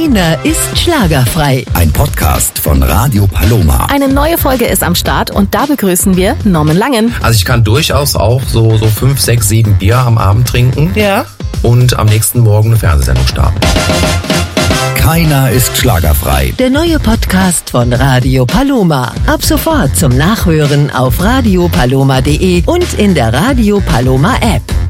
Keiner ist schlagerfrei. Ein Podcast von Radio Paloma. Eine neue Folge ist am Start und da begrüßen wir Norman Langen. Also ich kann durchaus auch so 5, 6, 7 Bier am Abend trinken. Ja. Und am nächsten Morgen eine Fernsehsendung starten. Keiner ist schlagerfrei. Der neue Podcast von Radio Paloma. Ab sofort zum Nachhören auf radiopaloma.de und in der Radio Paloma App.